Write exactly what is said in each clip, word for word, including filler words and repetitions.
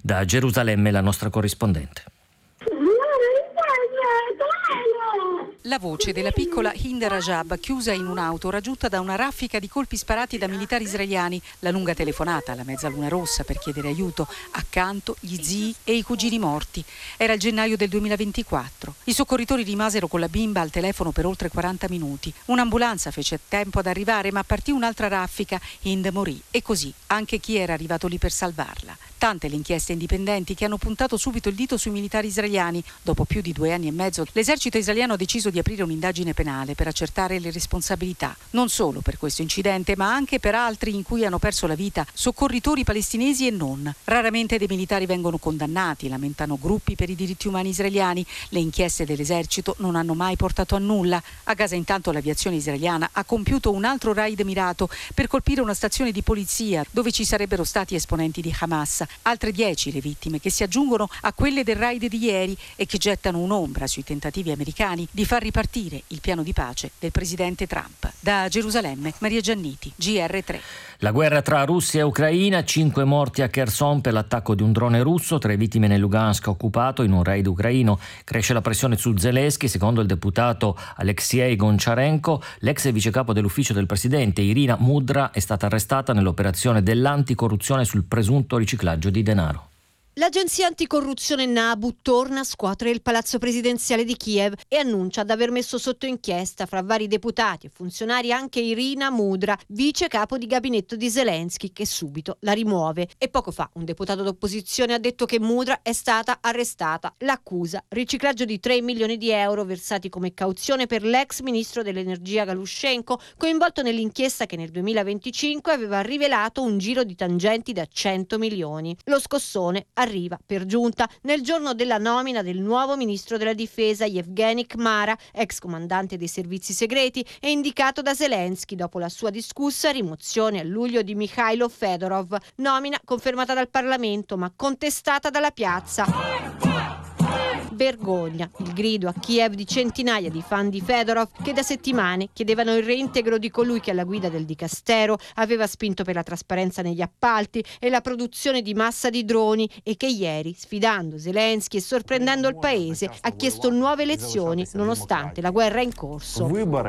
Da Gerusalemme la nostra corrispondente. La voce della piccola Hind Rajab, chiusa in un'auto, raggiunta da una raffica di colpi sparati da militari israeliani, la lunga telefonata alla Mezzaluna Rossa per chiedere aiuto, accanto gli zii e i cugini morti. Era il gennaio del duemilaventiquattro. I soccorritori rimasero con la bimba al telefono per oltre quaranta minuti. Un'ambulanza fece tempo ad arrivare, ma partì un'altra raffica. Hind morì e così anche chi era arrivato lì per salvarla. Tante le inchieste indipendenti che hanno puntato subito il dito sui militari israeliani. Dopo più di due anni e mezzo, l'esercito israeliano ha deciso di aprire un'indagine penale per accertare le responsabilità, non solo per questo incidente, ma anche per altri in cui hanno perso la vita soccorritori palestinesi e non. Raramente dei militari vengono condannati, lamentano gruppi per i diritti umani israeliani. Le inchieste dell'esercito non hanno mai portato a nulla. A Gaza intanto l'aviazione israeliana ha compiuto un altro raid mirato per colpire una stazione di polizia dove ci sarebbero stati esponenti di Hamas. Altre dieci le vittime che si aggiungono a quelle del raid di ieri e che gettano un'ombra sui tentativi americani di far ripartire il piano di pace del presidente Trump. Da Gerusalemme, Maria Gianniti, G R tre. La guerra tra Russia e Ucraina, cinque morti a Kherson per l'attacco di un drone russo, tre vittime nel Lugansk occupato in un raid ucraino. Cresce la pressione su Zelensky, secondo il deputato Alexei Goncharenko. L'ex vicecapo dell'ufficio del presidente Irina Mudra è stata arrestata nell'operazione dell'anticorruzione sul presunto riciclaggio di denaro. L'agenzia anticorruzione NABU torna a scuotere il palazzo presidenziale di Kiev e annuncia di aver messo sotto inchiesta fra vari deputati e funzionari anche Irina Mudra, vice capo di gabinetto di Zelensky, che subito la rimuove. E poco fa un deputato d'opposizione ha detto che Mudra è stata arrestata. L'accusa: riciclaggio di tre milioni di euro versati come cauzione per l'ex ministro dell'energia Galushenko, coinvolto nell'inchiesta che nel duemilaventicinque aveva rivelato un giro di tangenti da cento milioni. Lo scossone arriva per giunta nel giorno della nomina del nuovo ministro della difesa Yevgeny Kmara, ex comandante dei servizi segreti e indicato da Zelensky dopo la sua discussa rimozione a luglio di Mikhailo Fedorov, nomina confermata dal Parlamento ma contestata dalla piazza. Vergogna, il grido a Kiev di centinaia di fan di Fedorov che da settimane chiedevano il reintegro di colui che alla guida del dicastero aveva spinto per la trasparenza negli appalti e la produzione di massa di droni e che ieri, sfidando Zelensky e sorprendendo il paese, ha chiesto nuove elezioni nonostante la guerra in corso.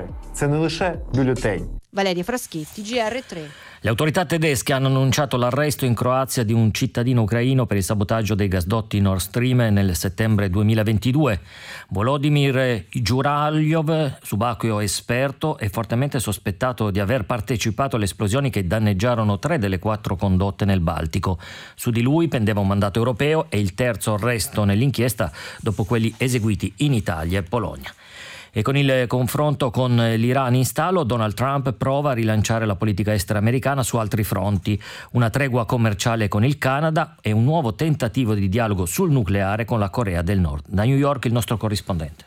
Valeria Fraschetti, G R tre. Le autorità tedesche hanno annunciato l'arresto in Croazia di un cittadino ucraino per il sabotaggio dei gasdotti Nord Stream nel settembre duemilaventidue. Volodymyr Juraljov, subacqueo esperto, è fortemente sospettato di aver partecipato alle esplosioni che danneggiarono tre delle quattro condotte nel Baltico. Su di lui pendeva un mandato europeo e il terzo arresto nell'inchiesta dopo quelli eseguiti in Italia e Polonia. E con il confronto con l'Iran in stallo, Donald Trump prova a rilanciare la politica estera americana su altri fronti. Una tregua commerciale con il Canada e un nuovo tentativo di dialogo sul nucleare con la Corea del Nord. Da New York il nostro corrispondente.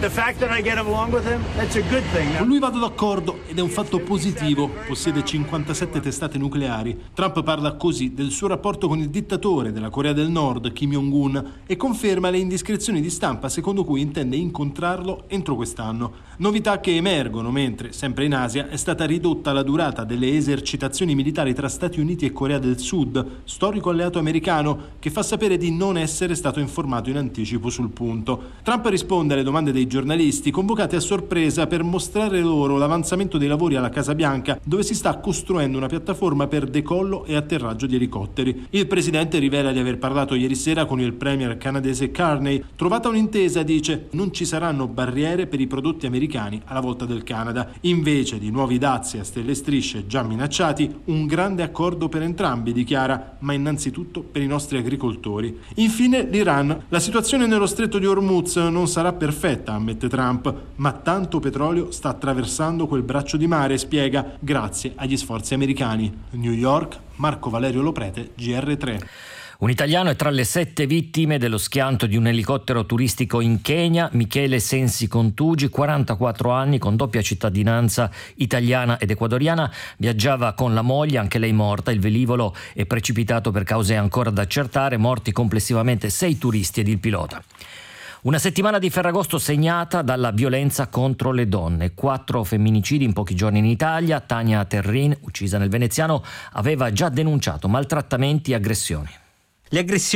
Con lui vado d'accordo ed è un fatto positivo. Possiede cinquantasette testate nucleari. Trump parla così del suo rapporto con il dittatore della Corea del Nord, Kim Jong-un, e conferma le indiscrezioni di stampa secondo cui intende incontrarlo entro quest'anno. Novità che emergono mentre, sempre in Asia, è stata ridotta la durata delle esercitazioni militari tra Stati Uniti e Corea del Sud, storico alleato americano, che fa sapere di non essere stato informato in anticipo sul punto. Trump risponde alle domande dei giornalisti convocati a sorpresa per mostrare loro l'avanzamento dei lavori alla Casa Bianca, dove si sta costruendo una piattaforma per decollo e atterraggio di elicotteri. Il presidente rivela di aver parlato ieri sera con il premier canadese Carney. Trovata un'intesa, dice, non ci saranno barriere per i prodotti americani alla volta del Canada. Invece di nuovi dazi a stelle e strisce già minacciati, un grande accordo per entrambi, dichiara, ma innanzitutto per i nostri agricoltori. Infine l'Iran. La situazione nello stretto di Hormuz non sarà perfetta, ammette Trump, ma tanto petrolio sta attraversando quel braccio di mare, spiega, grazie agli sforzi americani. New York, Marco Valerio Loprete, G R tre. Un italiano è tra le sette vittime dello schianto di un elicottero turistico in Kenya. Michele Sensi Contugi, quarantaquattro anni, con doppia cittadinanza italiana ed ecuadoriana, viaggiava con la moglie, anche lei morta. Il velivolo è precipitato per cause ancora da accertare, morti complessivamente sei turisti ed il pilota. Una settimana di Ferragosto segnata dalla violenza contro le donne. Quattro femminicidi in pochi giorni in Italia. Tania Terrin, uccisa nel veneziano, aveva già denunciato maltrattamenti e aggressioni. Le aggressioni